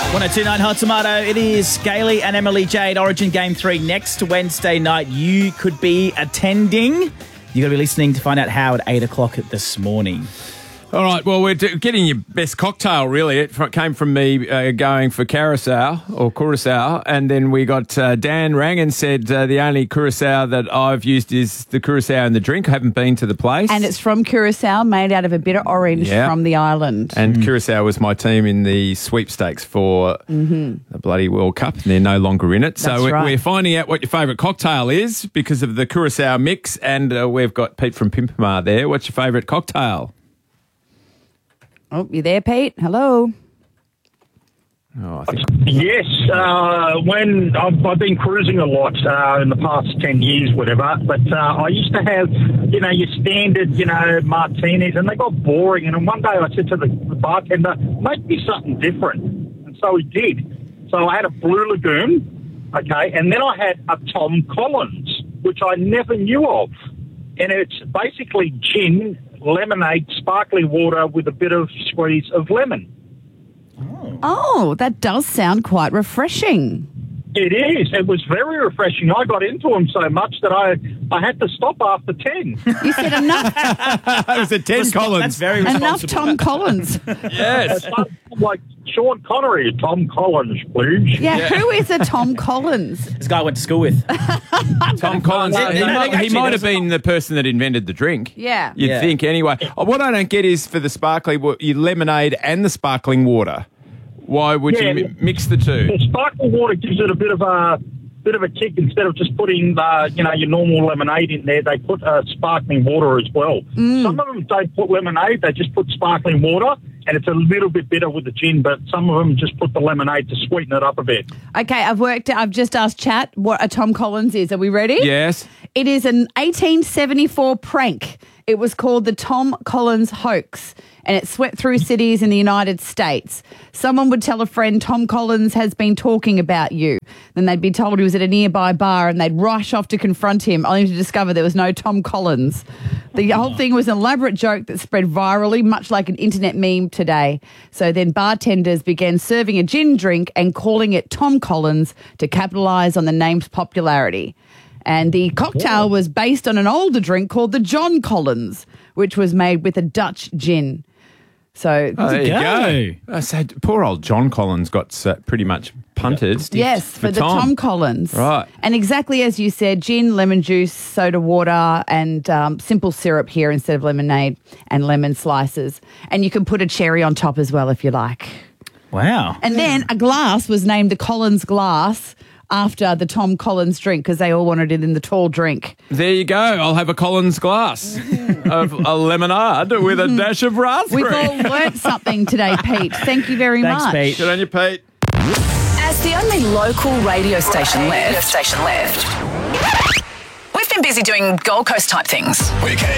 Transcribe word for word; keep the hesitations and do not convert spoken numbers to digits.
one oh two point nine Hot Tomato. It is Scaly and Emily Jade Origin Game three next Wednesday night. You could be attending. You've got to be listening to find out how at eight o'clock this morning. All right, well, we're do- getting your best cocktail, really. It fr- came from me uh, going for Curacao, or Curacao, and then we got uh, Dan rang and said uh, the only Curacao that I've used is the Curacao in the drink. I haven't been to the place. And it's from Curacao, made out of a bitter orange Yeah. from the island. And mm. Curacao was my team in the sweepstakes for mm-hmm. the bloody World Cup, and they're no longer in it. That's so we're, right. we're finding out what your favourite cocktail is because of the Curacao mix, and uh, we've got Pete from Pimpamar there. What's your favourite cocktail? Oh, you there, Pete? Hello. Oh, I think... Yes, uh, when I've, I've been cruising a lot uh, in the past ten years, whatever, but uh, I used to have, you know, your standard, you know, martinis, and they got boring. And then one day I said to the, the bartender, make me something different. And so he did. So I had a Blue Lagoon, okay, and then I had a Tom Collins, which I never knew of. And it's basically gin, lemonade, sparkling water with a bit of squeeze of lemon. Oh. oh, that does sound quite refreshing. It is. It was very refreshing. I got into them so much that I I had to stop after ten. You said enough. It was a ten Resp- Collins. That's very Enough responsible. Tom Collins. Yes. Like Sean Connery, Tom Collins, please. Yeah, yeah, who is a Tom Collins? This guy I went to school with. Tom Collins. No, he no, might, actually, he might there have was- been the person that invented the drink. Yeah. You'd Yeah. think anyway. Oh, what I don't get is for the sparkling wa- your lemonade and the sparkling water. Why would Yeah, you mi- mix the two? The sparkling water gives it a bit of a bit of a kick. Instead of just putting the, you know, your normal lemonade in there, they put uh, sparkling water as well. Mm. Some of them don't put lemonade; they just put sparkling water, and it's a little bit bitter with the gin. But some of them just put the lemonade to sweeten it up a bit. Okay, I've worked. I've just asked Chat what a Tom Collins is. Are we ready? Yes. It is an eighteen seventy-four prank. It was called the Tom Collins hoax, and it swept through cities in the United States. Someone would tell a friend, Tom Collins has been talking about you. Then they'd be told he was at a nearby bar, and they'd rush off to confront him, only to discover there was no Tom Collins. The whole thing was an elaborate joke that spread virally, much like an internet meme today. So then bartenders began serving a gin drink and calling it Tom Collins to capitalise on the name's popularity. And the cocktail was based on an older drink called the John Collins, which was made with a Dutch gin. So, Oh, there you go. go. I said, poor old John Collins got uh, pretty much punted. yes, for, for the Tom. Tom Collins. Right. And exactly as you said, gin, lemon juice, soda water, and um, simple syrup here instead of lemonade, and lemon slices. And you can put a cherry on top as well if you like. Wow. And then a glass was named the Collins glass after the Tom Collins drink because they all wanted it in the tall drink. There you go. I'll have a Collins glass of a lemonade with a dash of raspberry. We've all learnt something today, Pete. Thank you very Thanks, much. Pete. Good on you, Pete. As the only local radio station left, station left, we've been busy doing Gold Coast type things. Weekend